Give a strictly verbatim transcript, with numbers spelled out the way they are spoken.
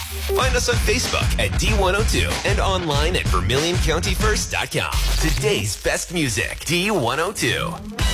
Find us on Facebook at D one oh two and online at Vermilion County First dot com. Today's best music, D one oh two.